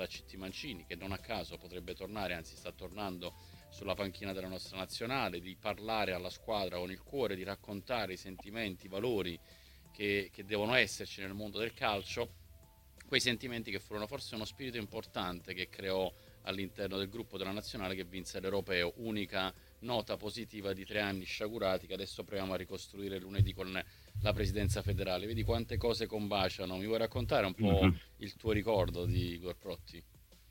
CT Mancini, che non a caso potrebbe tornare, anzi sta tornando sulla panchina della nostra nazionale, di parlare alla squadra con il cuore, di raccontare i sentimenti, i valori che devono esserci nel mondo del calcio, quei sentimenti che furono forse uno spirito importante che creò all'interno del gruppo della nazionale che vinse l'Europeo, unica nota positiva di 3 anni sciagurati che adesso proviamo a ricostruire lunedì con la presidenza federale. Vedi quante cose combaciano. Mi vuoi raccontare un po' Mhm. il tuo ricordo di Igor Protti?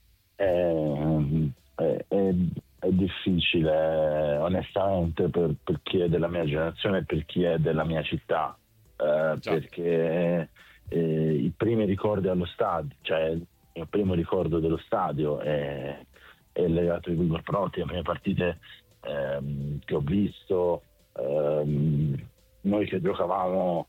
È, è- è- è difficile, onestamente, per chi è della mia generazione e per chi è della mia città, Già, perché i primi ricordi allo stadio, cioè il mio primo ricordo dello stadio è legato a Igor Protti, alle prime partite che ho visto, noi che giocavamo,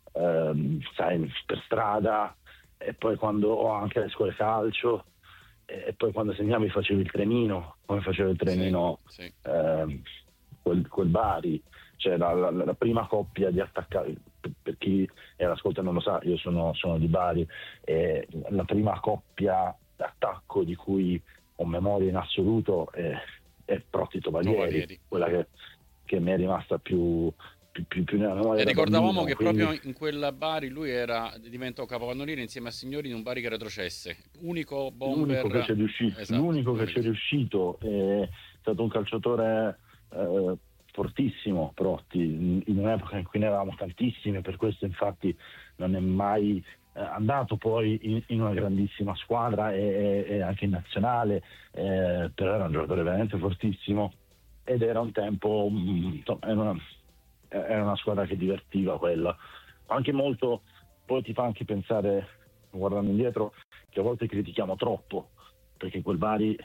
sai, per strada, e poi quando ho anche le scuole calcio, e poi quando segnavi facevi il trenino, come facevo il sì, trenino, sì, ehm, quel Bari, cioè la prima coppia di attaccanti, per chi è all'ascolto e non lo sa, io sono di Bari, e la prima coppia d'attacco di cui ho memoria in assoluto è Protti Tovaglieri, Tovalieri. quella che mi è rimasta più nella memoria E da ricordavamo bambino, che quindi proprio in quella Bari lui diventò capocannoniere insieme a Signori in un Bari che retrocesse. Unico l'unico che bomber, c'è riuscito, esatto, l'unico. è stato un calciatore eh, fortissimo, Protti, in un'epoca in cui ne avevamo tantissime, per questo infatti non è mai andato poi in una grandissima squadra e anche in nazionale, però era un giocatore veramente fortissimo ed era un tempo, insomma, era una squadra che divertiva quella, anche molto, poi ti fa anche pensare, guardando indietro, che a volte critichiamo troppo, perché quel Bari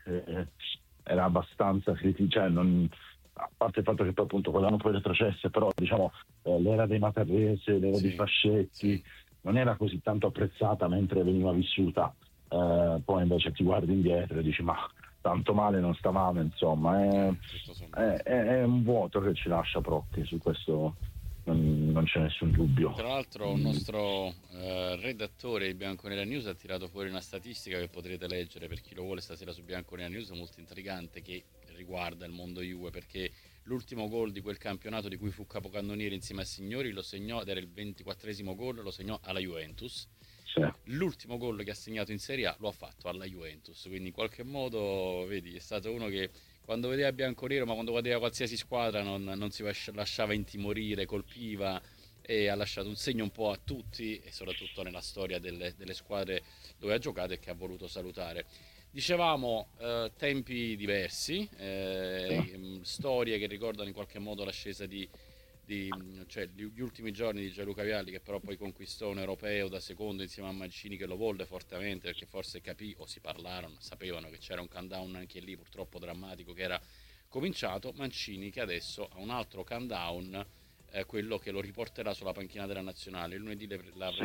era abbastanza critico, cioè a parte il fatto che poi appunto quell'anno poi retrocesse, però diciamo l'era dei Matarrese, l'era di Sì, Fascetti sì, non era così tanto apprezzata mentre veniva vissuta. Poi invece ti guardi indietro e dici ma tanto male non stavamo, insomma, tutto sommato. è un vuoto che ci lascia Protti, su questo non c'è nessun dubbio. Tra l'altro un Mm, nostro redattore di Bianconera News ha tirato fuori una statistica che potrete leggere per chi lo vuole stasera su Bianconera News, molto intrigante, che riguarda il mondo Juve, perché l'ultimo gol di quel campionato di cui fu capocannoniere insieme a Signori lo segnò, ed era il 24esimo gol, lo segnò alla Juventus. sì. L'ultimo gol che ha segnato in Serie A lo ha fatto alla Juventus, quindi in qualche modo, vedi, è stato uno che quando vedeva bianconero, ma quando vedeva qualsiasi squadra non si lasciava intimorire, colpiva, e ha lasciato un segno un po' a tutti e soprattutto nella storia delle squadre dove ha giocato e che ha voluto salutare. Dicevamo tempi diversi, Sì. storie che ricordano in qualche modo l'ascesa cioè gli ultimi giorni di Gianluca Vialli, che però poi conquistò un europeo da secondo insieme a Mancini, che lo volle fortemente perché forse capì, o si parlarono, sapevano che c'era un countdown anche lì purtroppo drammatico che era cominciato. Mancini che adesso ha un altro countdown, quello che lo riporterà sulla panchina della nazionale lunedì, Sì.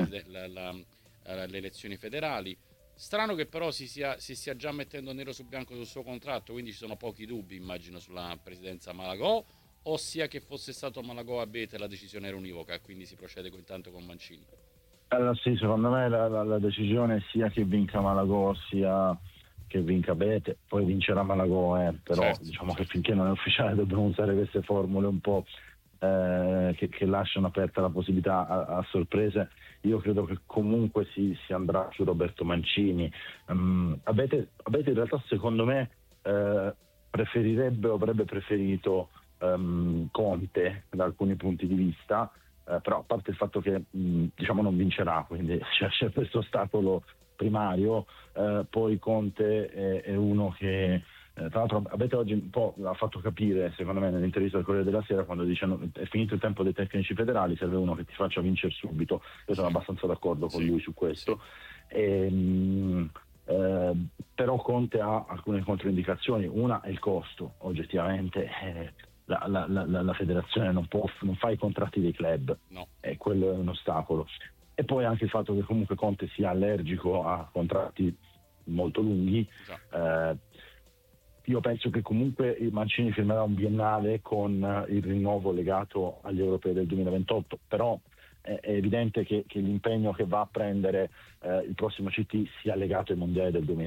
le elezioni federali. Strano che però si stia già mettendo nero su bianco sul suo contratto, quindi ci sono pochi dubbi, immagino, sulla presidenza Malagò, ossia che fosse stato Malagò a Bete la decisione era univoca, quindi si procede intanto con Mancini. Allora, sì, secondo me la decisione sia che vinca Malagò sia che vinca Bete, poi vincerà Malagò, però Certo, diciamo che certo. finché non è ufficiale dobbiamo usare queste formule un po' che lasciano aperta la possibilità a sorprese. Io credo che comunque si andrà su Roberto Mancini. Abete in realtà secondo me preferirebbe o avrebbe preferito Conte da alcuni punti di vista, però a parte il fatto che diciamo non vincerà, quindi c'è questo ostacolo primario, poi Conte è uno che tra l'altro Abete oggi un po' l'ha fatto capire, secondo me, nell'intervista del Corriere della Sera, quando dice è finito il tempo dei tecnici federali, serve uno che ti faccia vincere subito. Io sono Sì, abbastanza d'accordo con sì, lui su sì. questo. E, eh, però Conte ha alcune controindicazioni. Una è il costo, oggettivamente. La federazione non fa i contratti dei club, No, e quello è un ostacolo. E poi anche il fatto che comunque Conte sia allergico a contratti molto lunghi. già. eh, io penso che comunque il Mancini firmerà un biennale con il rinnovo legato agli europei del 2028, però è evidente che l'impegno che va a prendere il prossimo CT sia legato ai mondiali del